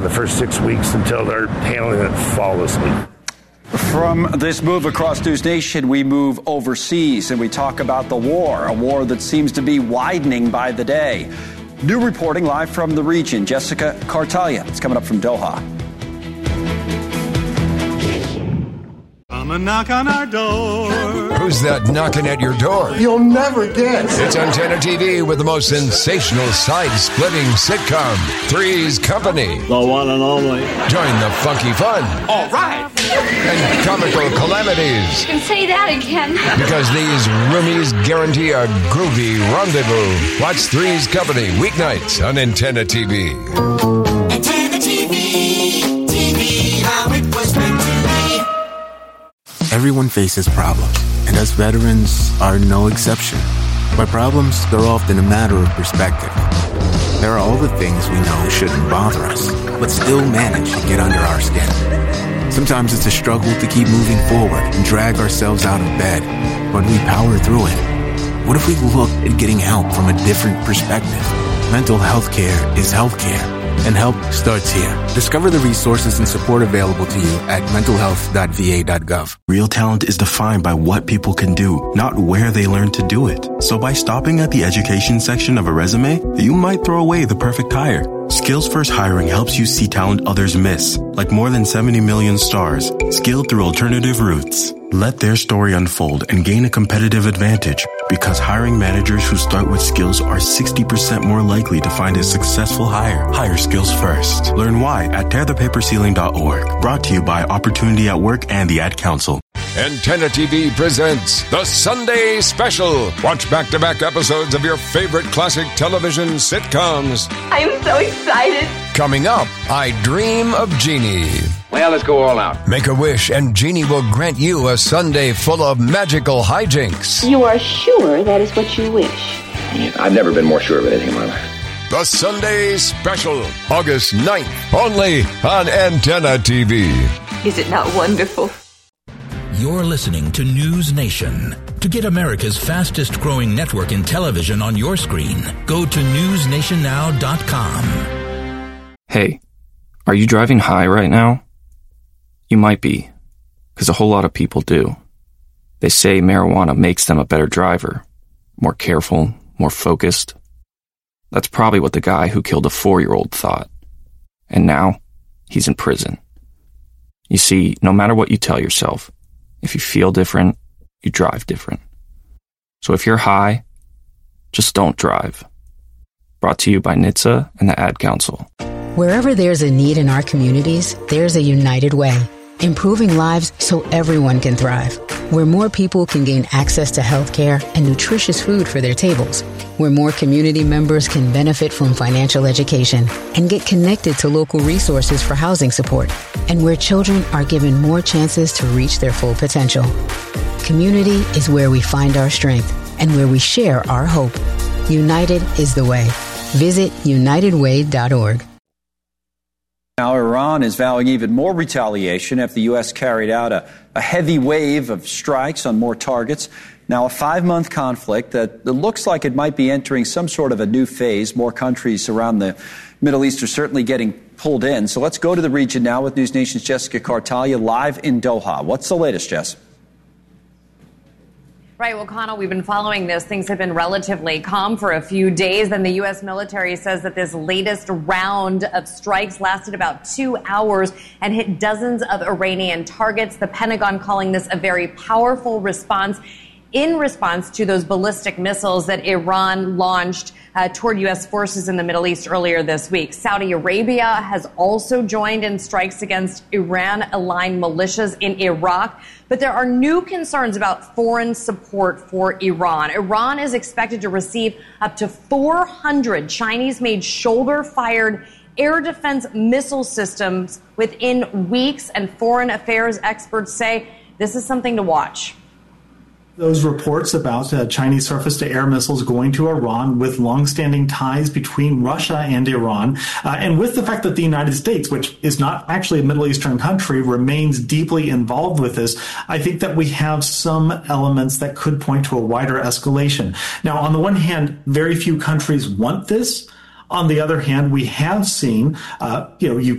the first 6 weeks until they're handling it flawlessly. From this move across News Nation, we move overseas and we talk about the war, a war that seems to be widening by the day. New reporting live from the region. Jessica Kartalia. It's coming up from Doha. Come and knock on our door. Who's that knocking at your door? You'll never guess. It's Antenna TV with the most sensational side-splitting sitcom, Three's Company. The one and only. Join the funky fun. All right. And comical calamities. You can say that again. Because these roomies guarantee a groovy rendezvous. Watch Three's Company weeknights on Antenna TV. Antenna TV, TV, how it was meant to be. Everyone faces problems, and us veterans are no exception. But problems, they're often a matter of perspective. There are all the things we know shouldn't bother us, but still manage to get under our skin. Sometimes it's a struggle to keep moving forward and drag ourselves out of bed, but we power through it. What if we looked at getting help from a different perspective? Mental health care is health care, and help starts here. Discover the resources and support available to you at mentalhealth.va.gov. Real talent is defined by what people can do, not where they learn to do it. So by stopping at the education section of a resume, you might throw away the perfect hire. Skills First Hiring helps you see talent others miss, like more than 70 million stars, skilled through alternative routes. Let their story unfold and gain a competitive advantage, because hiring managers who start with skills are 60% more likely to find a successful hire. Hire skills first. Learn why at tearthepaperceiling.org. Brought to you by Opportunity at Work and the Ad Council. Antenna TV presents the Sunday Special. Watch back-to-back episodes of your favorite classic television sitcoms. I'm so excited. Coming up, I Dream of Jeannie. Well, let's go all out. Make a wish and Jeannie will grant you a Sunday full of magical hijinks. You are sure that is what you wish? I've never been more sure of anything in my life. The Sunday Special, August 9th, only on Antenna TV. Is it not wonderful? You're listening to News Nation. To get America's fastest growing network in television on your screen, go to newsnationnow.com. Hey, are you driving high right now? You might be, because a whole lot of people do. They say marijuana makes them a better driver, more careful, more focused. That's probably what the guy who killed a 4-year-old thought. And now, he's in prison. You see, no matter what you tell yourself, if you feel different, you drive different. So if you're high, just don't drive. Brought to you by NHTSA and the Ad Council. Wherever there's a need in our communities, there's a United Way. Improving lives so everyone can thrive. Where more people can gain access to health care and nutritious food for their tables. Where more community members can benefit from financial education and get connected to local resources for housing support. And where children are given more chances to reach their full potential. Community is where we find our strength and where we share our hope. United is the way. Visit unitedway.org. Now, Iran is vowing even more retaliation after the U.S. carried out a heavy wave of strikes on more targets. Now, a 5-month conflict that looks like it might be entering some sort of a new phase. More countries around the Middle East are certainly getting pulled in. So let's go to the region now with News Nation's Jessica Kartalia live in Doha. What's the latest, Jess? Right, well, Connell, we've been following this. Things have been relatively calm for a few days. Then the U.S. military says that this latest round of strikes lasted about 2 hours and hit dozens of Iranian targets. The Pentagon calling this a very powerful response in response to those ballistic missiles that Iran launched toward U.S. forces in the Middle East earlier this week. Saudi Arabia has also joined in strikes against Iran-aligned militias in Iraq. But there are new concerns about foreign support for Iran. Iran is expected to receive up to 400 Chinese-made shoulder-fired air defense missile systems within weeks, and foreign affairs experts say this is something to watch. Those reports about Chinese surface-to-air missiles going to Iran with longstanding ties between Russia and Iran, and with the fact that the United States, which is not actually a Middle Eastern country, remains deeply involved with this, I think that we have some elements that could point to a wider escalation. Now, on the one hand, very few countries want this. On the other hand, we have seen, Ukraine